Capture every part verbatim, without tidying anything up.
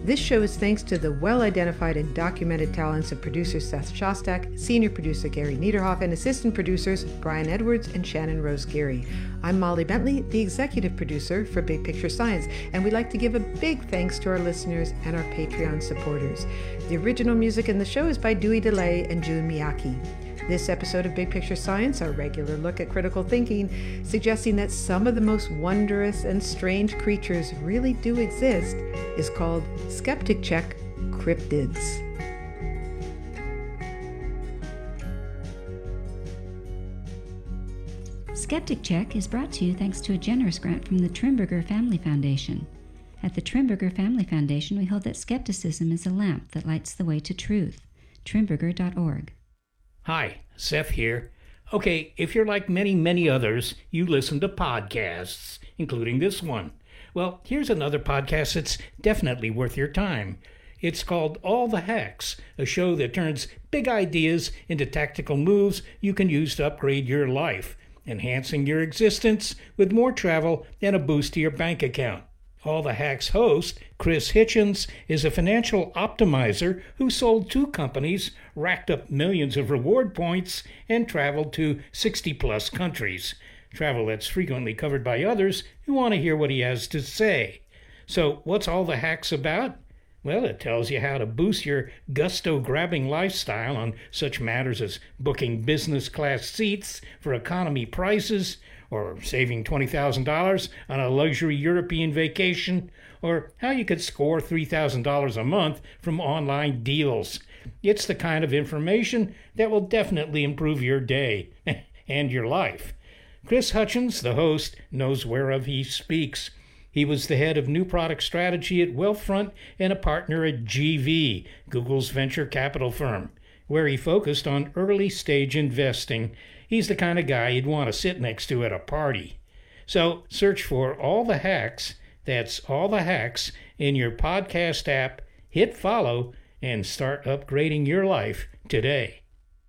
This show is thanks to the well-identified and documented talents of producer Seth Shostak, senior producer Gary Niederhoff, and assistant producers Brian Edwards and Shannon Rose Geary. I'm Molly Bentley, the executive producer for Big Picture Science, and we'd like to give a big thanks to our listeners and our Patreon supporters. The original music in the show is by Dewey DeLay and Jun Miyake. This episode of Big Picture Science, our regular look at critical thinking, suggesting that some of the most wondrous and strange creatures really do exist, is called Skeptic Check Cryptids. Skeptic Check is brought to you thanks to a generous grant from the Trimberger Family Foundation. At the Trimberger Family Foundation, we hold that skepticism is a lamp that lights the way to truth. Trimberger dot org. Hi, Seth here. Okay, if you're like many, many others, you listen to podcasts, including this one. Well, here's another podcast that's definitely worth your time. It's called All the Hacks, a show that turns big ideas into tactical moves you can use to upgrade your life, enhancing your existence with more travel and a boost to your bank account. All the Hacks host, Chris Hitchens, is a financial optimizer who sold two companies, racked up millions of reward points, and traveled to sixty plus countries. Travel that's frequently covered by others who want to hear what he has to say. So what's All the Hacks about? Well, it tells you how to boost your gusto-grabbing lifestyle on such matters as booking business class seats for economy prices, or saving twenty thousand dollars on a luxury European vacation, or how you could score three thousand dollars a month from online deals. It's the kind of information that will definitely improve your day and your life. Chris Hitchens, the host, knows whereof he speaks. He was the head of new product strategy at Wealthfront and a partner at G V, Google's venture capital firm, where he focused on early-stage investing. He's the kind of guy you'd want to sit next to at a party. So search for All the Hacks, that's All the Hacks, in your podcast app, hit follow, and start upgrading your life today.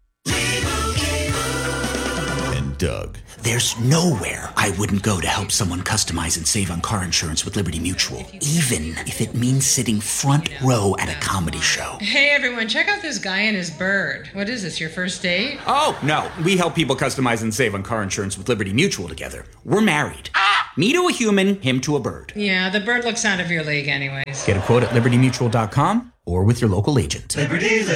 And Doug. There's nowhere I wouldn't go to help someone customize and save on car insurance with Liberty Mutual, even if it means sitting front row at a comedy show. Hey everyone, check out this guy and his bird. What is this, your first date? Oh, no. We help people customize and save on car insurance with Liberty Mutual together. We're married. Ah! Me to a human, him to a bird. Yeah, the bird looks out of your league anyways. Get a quote at liberty mutual dot com or with your local agent. Liberty,